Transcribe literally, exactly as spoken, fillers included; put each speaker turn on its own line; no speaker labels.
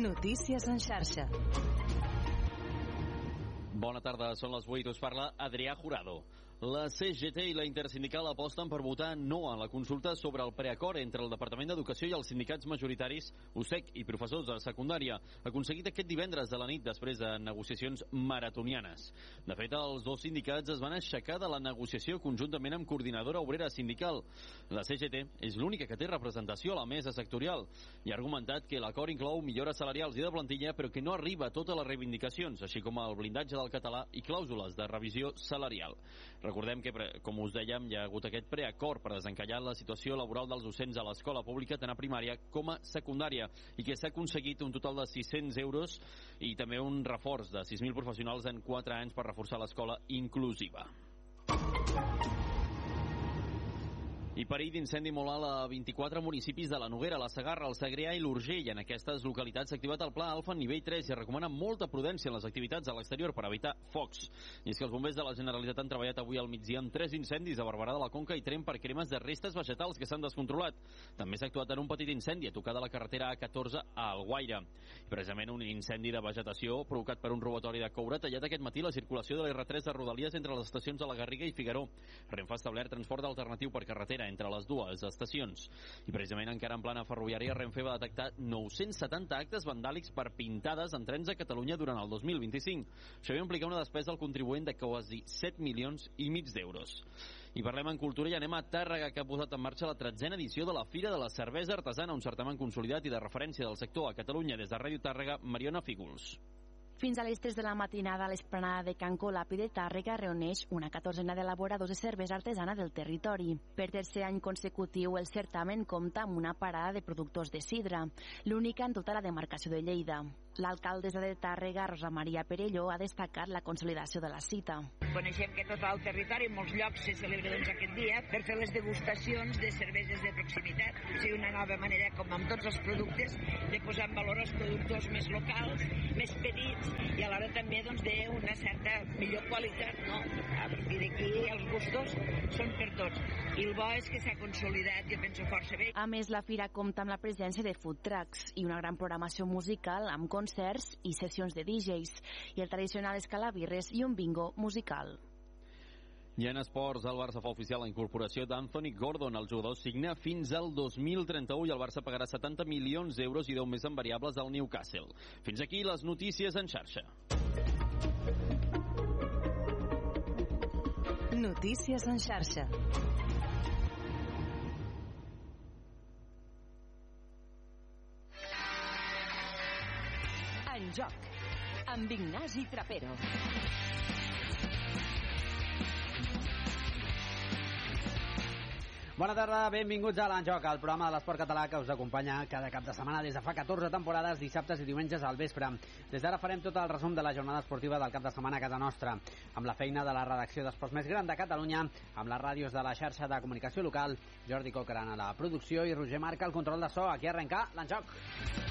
Notícies en xarxa.
Bona tarda, són les vuit, us parla Adrià Jurado. La C G T i la Intersindical aposten per votar no a la consulta sobre el preacord entre el Departament d'Educació i els sindicats majoritaris U S E C i professors de secundària, aconseguit aquest divendres de la nit després de negociacions maratonianes. De fet, els dos sindicats es van aixecar de la negociació conjuntament amb Coordinadora Obrera Sindical. La C G T és l'única que té representació a la mesa sectorial i ha argumentat que l'acord inclou millores salarials i de plantilla, però que no arriba a totes les reivindicacions, així com el blindatge del català i clàusules de revisió salarial. Recordem que, com us dèiem, hi ha hagut aquest preacord per desencallar la situació laboral dels docents a l'escola pública, tant a primària com a secundària, i que s'ha aconseguit un total de sis-cents euros i també un reforç de sis mil professionals en quatre anys per reforçar l'escola inclusiva. I perill d'incendi molt alt a vint-i-quatre municipis de la Noguera, la Segarra, el Segrià i l'Urgell. En aquestes localitats s'ha activat el pla alfa nivell tres i es recomana molta prudència en les activitats a l'exterior per evitar focs. I és que els bombers de la Generalitat han treballat avui al migdia amb tres incendis a Barberà de la Conca i Tremp per cremes de restes vegetals que s'han descontrolat. També s'ha actuat en un petit incendi a tocar de la carretera A catorze a Alguaire. I precisament un incendi de vegetació provocat per un robatori de coure ha tallat aquest matí la circulació de l'R tres de Rodalies entre les estacions de la Garriga i Figaró. Renfe ha establert transport alternatiu per carretera entre les dues estacions. I precisament encara en plana ferroviària, Renfe va detectar nou-cents setanta actes vandàlics per pintades en trens a Catalunya durant el dos mil vint-i-cinc. Això va implicar una despesa al contribuent de quasi set milions i mig d'euros. I parlem en cultura i anem a Tàrrega, que ha posat en marxa la tretzena edició de la Fira de la Cervesa Artesana, un certamen consolidat i de referència del sector a Catalunya. Des de Ràdio Tàrrega, Mariona Fígols.
Fins a les tres de la matinada, l'esplanada de Can Colapi de Tàrrega reuneix una catorzena d'elaboradors de cervesa artesana del territori. Per tercer any consecutiu, el certamen compta amb una parada de productors de sidra, l'única en tota la demarcació de Lleida. L'alcaldessa de Tàrrega, Rosa Maria Perelló, ha destacat la consolidació de la cita.
Coneixem que tot el territori, en molts llocs, se celebra doncs, aquest dia per fer les degustacions de cerveses de proximitat. O sigui, una nova manera, com amb tots els productes, de posar en valor els productors més locals, més petits, i alhora també doncs, d'una certa millor qualitat, no? A partir d'aquí els gustos són per tots. I el bo és que s'ha consolidat, jo penso, força bé.
A més, la fira compta amb la presència de food trucks i una gran programació musical amb concerts i sessions de D Js, i el tradicional escalabirres i un bingo musical.
I en esports, el Barça fa oficial la incorporació d'Anthony Gordon. El jugador signa fins al dos mil trenta-u i el Barça pagarà setanta milions d'euros i deu més en variables al Newcastle. Fins aquí les notícies en xarxa.
Notícies en xarxa. En joc, amb Ignasi Trapero.
Bona tarda, benvinguts a l'Enjoc, el programa de l'esport català que us acompanya cada cap de setmana des de fa catorze temporades, dissabtes i diumenges al vespre. Des d'ara farem tot el resum de la jornada esportiva del cap de setmana a casa nostra, amb la feina de la redacció d'esports més gran de Catalunya, amb les ràdios de la xarxa de comunicació local, Jordi Cocaran a la producció i Roger Marca al control de so. Aquí arrenca l'Enjoc.